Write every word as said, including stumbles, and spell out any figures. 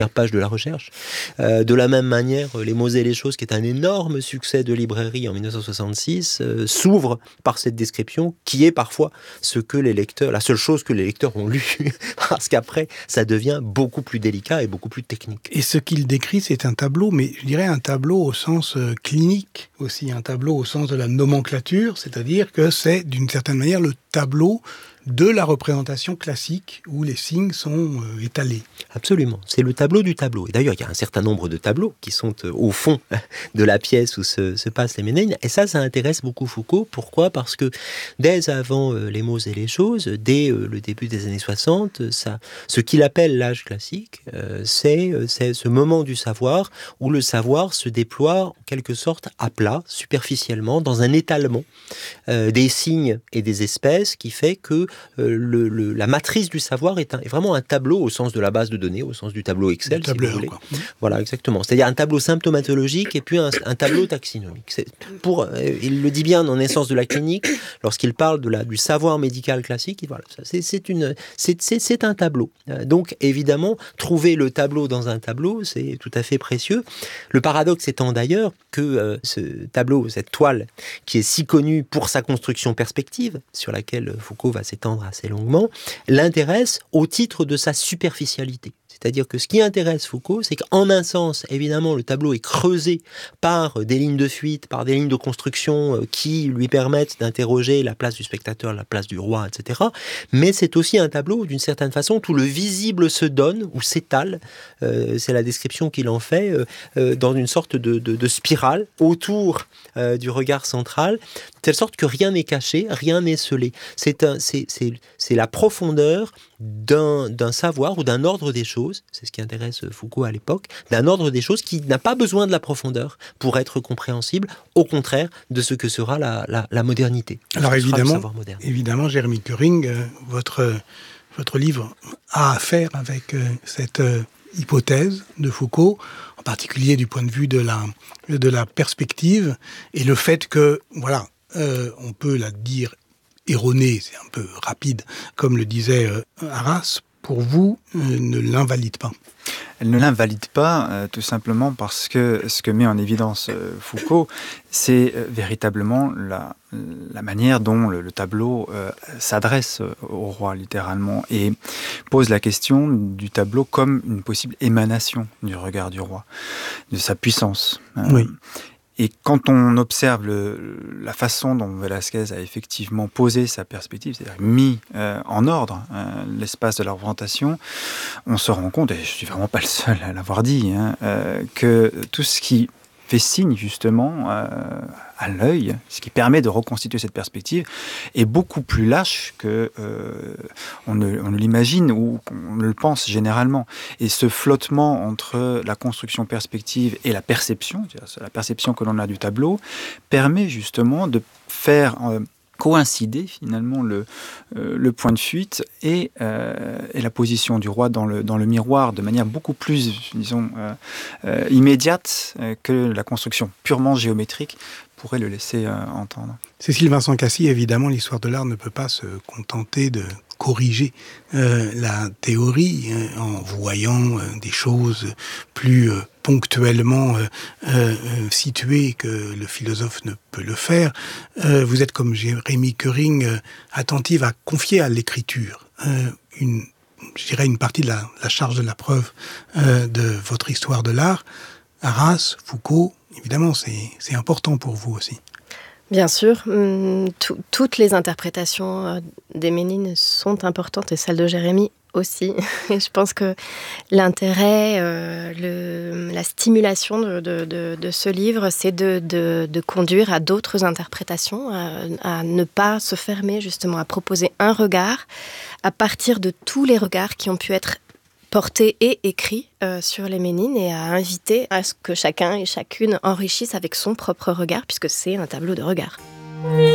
page de la recherche. Euh, de la même manière, Les mots et les choses, qui est un énorme succès de librairie en dix-neuf cent soixante-six, euh, s'ouvre par cette description qui est parfois ce que les lecteurs, la seule chose que les lecteurs ont lu, parce qu'après, ça devient beaucoup plus délicat et beaucoup plus technique. Et ce qu'il décrit, c'est un tableau, mais je dirais un tableau au sens euh, clinique, aussi un tableau au sens de la nomenclature, c'est-à-dire que c'est d'une certaine manière le tableau de la représentation classique où les signes sont euh, étalés. Absolument, c'est le tableau du tableau. Et d'ailleurs, il y a un certain nombre de tableaux qui sont euh, au fond de la pièce où se, se passent les Ménines. Et ça, ça intéresse beaucoup Foucault. Pourquoi ? Parce que dès avant euh, Les mots et les choses, dès euh, le début des années soixante, ça, ce qu'il appelle l'âge classique, euh, c'est, euh, c'est ce moment du savoir où le savoir se déploie en quelque sorte à plat, superficiellement, dans un étalement euh, des signes et des espèces qui fait que Euh, le, le, la matrice du savoir est, un, est vraiment un tableau au sens de la base de données, au sens du tableau Excel, du tableur, si vous voulez. Quoi. Voilà, exactement. C'est-à-dire un tableau symptomatologique et puis un, un tableau taxinomique. C'est pour, euh, il le dit bien dans Naissance de la clinique, lorsqu'il parle de la, du savoir médical classique, voilà, ça, c'est, c'est, une, c'est, c'est, c'est un tableau. Euh, donc, évidemment, trouver le tableau dans un tableau, c'est tout à fait précieux. Le paradoxe étant d'ailleurs que euh, ce tableau, cette toile, qui est si connue pour sa construction perspective, sur laquelle Foucault va s'étendre assez longuement, l'intéresse au titre de sa superficialité. C'est-à-dire que ce qui intéresse Foucault, c'est qu'en un sens, évidemment, le tableau est creusé par des lignes de fuite, par des lignes de construction qui lui permettent d'interroger la place du spectateur, la place du roi, et cetera. Mais c'est aussi un tableau où, d'une certaine façon, tout le visible se donne ou s'étale. Euh, c'est la description qu'il en fait euh, dans une sorte de, de, de spirale autour euh, du regard central, de telle sorte que rien n'est caché, rien n'est scellé. C'est, un, c'est, c'est, c'est la profondeur d'un, d'un savoir ou d'un ordre des choses, c'est ce qui intéresse Foucault à l'époque, d'un ordre des choses qui n'a pas besoin de la profondeur pour être compréhensible, au contraire de ce que sera la, la, la modernité. Alors évidemment, évidemment, Jérémy Kering, euh, votre, votre livre a affaire avec euh, cette euh, hypothèse de Foucault, en particulier du point de vue de la, de la perspective, et le fait que, voilà, euh, on peut la dire erronée, c'est un peu rapide, comme le disait euh, Arras, pour vous, euh, ne l'invalide pas. Elle ne l'invalide pas, euh, tout simplement parce que ce que met en évidence euh, Foucault, c'est euh, véritablement la, la manière dont le, le tableau euh, s'adresse au roi, littéralement, et pose la question du tableau comme une possible émanation du regard du roi, de sa puissance. Euh, oui. Et quand on observe le, la façon dont Velázquez a effectivement posé sa perspective, c'est-à-dire mis euh, en ordre euh, l'espace de la représentation, on se rend compte, et je ne suis vraiment pas le seul à l'avoir dit, hein, euh, que tout ce qui fait signe justement euh, à l'œil, ce qui permet de reconstituer cette perspective, est beaucoup plus lâche que euh, on, ne, on ne l'imagine ou on le pense généralement. Et ce flottement entre la construction perspective et la perception, c'est-à-dire la perception que l'on a du tableau, permet justement de faire euh, coïncider finalement le, euh, le point de fuite et, euh, et la position du roi dans le, dans le miroir de manière beaucoup plus, disons, euh, euh, immédiate euh, que la construction purement géométrique pourrait le laisser euh, entendre. Cécile Vincent Cassis, évidemment, l'histoire de l'art ne peut pas se contenter de corriger euh, la théorie hein, en voyant euh, des choses plus euh, ponctuellement euh, euh, situées que le philosophe ne peut le faire. Euh, vous êtes, comme Jérémy Kering, euh, attentive à confier à l'écriture euh, une, je dirais une partie de la, la charge de la preuve euh, de votre histoire de l'art. Arras, Foucault, évidemment, c'est, c'est important pour vous aussi. Bien sûr, tout, toutes les interprétations des Ménines sont importantes et celles de Jérémy aussi. Et je pense que l'intérêt, euh, le, la stimulation de, de, de, de ce livre, c'est de, de, de conduire à d'autres interprétations, à, à ne pas se fermer justement, à proposer un regard à partir de tous les regards qui ont pu être porté et écrit euh, sur les Ménines et à inviter à ce que chacun et chacune enrichisse avec son propre regard, puisque c'est un tableau de regard.